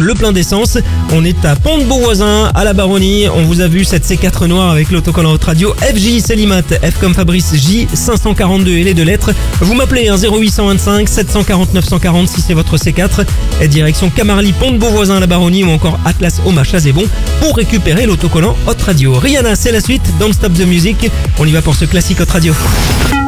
le plein d'essence. On est à Pont-de-Beauvoisin, à la Baronnie. On vous a vu cette C4 noire avec l'autocollant Hot Radio. FJ Célimat, F comme Fabrice, J 542 et les deux lettres. Vous m'appelez 0825 740 940 si c'est votre C4. Et direction Camarly, Pont-de-Beauvoisin, à la Baronnie ou encore Atlas Oma Chazébon pour récupérer l'autocollant Hot Radio. Rihanna, c'est la suite. Don't Stop the Music. On y va pour ce classique Hot Radio.